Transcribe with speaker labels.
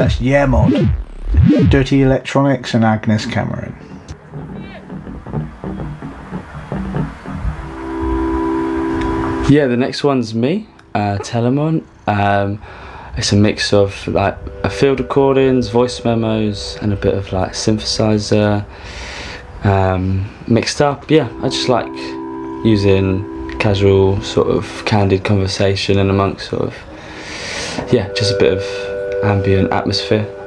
Speaker 1: That's Yermod, Dirty Electronics, and Agnes Cameron.
Speaker 2: Yeah, the next one's me, Telemon. It's a mix of like field recordings, voice memos, and a bit of like synthesizer mixed up. Yeah, I just like using casual sort of candid conversation and amongst sort of just a bit of ambient atmosphere.